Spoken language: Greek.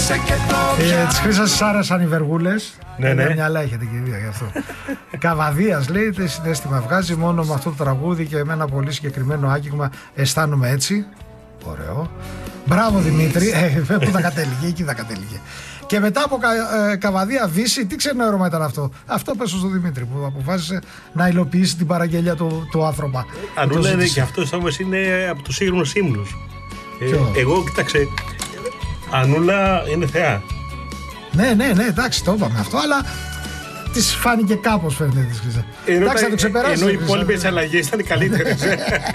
Της Χρύσας σας άρεσαν οι βεργούλες. Ναι. Μυαλά έχετε και δύο γι' αυτό. Καβαδίας λέει, τι συναίσθημα βγάζει μόνο με αυτό το τραγούδι και με ένα πολύ συγκεκριμένο άγγιγμα αισθάνομαι έτσι. Ωραίο. Μπράβο Δημήτρη. Πού θα κατέληγε, εκεί θα κατέληγε. Και μετά από Καβαδία Βύση, τι ξένο έρωμα ήταν αυτό. Αυτό πέσω στο Δημήτρη που αποφάσισε να υλοποιήσει την παραγγελία του άνθρωπα. Ανούλα είναι και αυτός όμως είναι από τους σύγχρονους ύμνους. Εγώ κοίταξε, Ανούλα είναι θεά. Ναι, εντάξει, το είπαμε αυτό, αλλά της φάνηκε κάπως φαίνεται της Χρύσα. Εντάξει, θα το ξεπεράσει. Ενώ οι υπόλοιπες αλλαγές ήταν καλύτερες.